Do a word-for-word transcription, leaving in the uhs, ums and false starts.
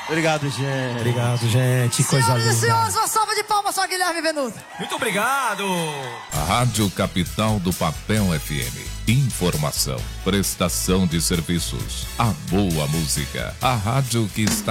Obrigado, gente. Obrigado, gente. Que coisa Senhoras e linda. senhores, uma salva de palmas só, Guilherme Venuto. Muito obrigado. A Rádio Capital do Papel F M. Informação, prestação de serviços, a boa música. A rádio que está